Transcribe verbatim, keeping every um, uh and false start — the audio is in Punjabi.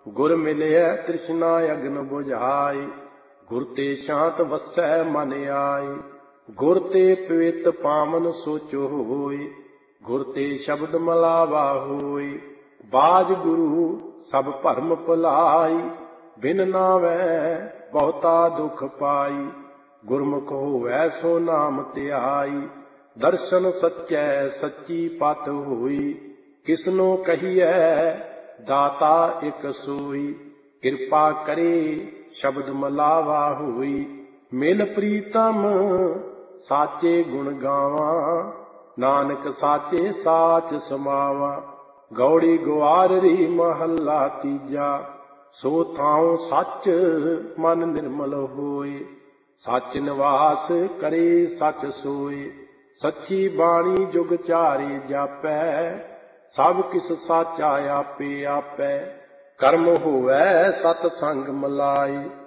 ਗੁਰ ਮਿਲਿਆ ਤ੍ਰਿਸ਼ਨਾ ਅਗਨ ਬੁਝਾਈ, ਗੁਰ ਤੇ ਸ਼ਾਂਤ ਵਸੈ ਮਨ ਆਈ। ਗੁਰ ਤੇ ਪਵਿੱਤ ਪਾਵਨ ਸੋਚੋ ਹੋਈ, ਗੁਰ ਤੇ ਸ਼ਬਦ ਮਲਾਵਾ ਹੋਈ। ਬਾਜ ਗੁਰੂ ਸਭ ਭਰਮ ਭੁਲਾਈ, ਬਿਨ ਨਾਵੈ ਬਹੁਤਾ ਦੁਖ ਪਾਈ। ਗੁਰਮੁਖ ਹੋਵੈ ਸੋ ਨਾਮ ਧਿਆਈ, ਦਰਸ਼ਨ ਸੱਚੈ ਸੱਚੀ ਪਤ ਹੋਈ। ਕਿਸਨੋ ਕਹੀਐ ਦਾਤਾ ਇਕ ਸੋਈ, ਕਿਰਪਾ ਕਰੇ ਸ਼ਬਦ ਮਲਾਵਾ ਹੋਈ। ਮਿਲ ਪ੍ਰੀਤਮ ਸਾਚੇ ਗੁਣ ਗਾਵਾਂ, ਨਾਨਕ ਸਾਚੇ ਸਾਚ ਸਮਾਵਾਂ। ਗੌੜੀ ਗੁਆਰਰੀ ਮਹੱਲਾ ਤੀਜਾ, ਸੋ ਥਾਉ ਸੱਚ ਮਨ ਨਿਰਮਲ ਹੋਏ। ਸੱਚ ਨਿਵਾਸ ਕਰੇ ਸੱਚ ਸੋਏ, ਸੱਚੀ ਬਾਣੀ ਜੁਗ ਚਾਰੇ ਜਾਪੈ। ਸਭ ਕਿਸ ਸਾਚਾ ਆਪੇ ਆਪੈ, ਕਰਮ ਹੋਵੈ ਸਤ ਸੰਗ ਮਲਾਈ।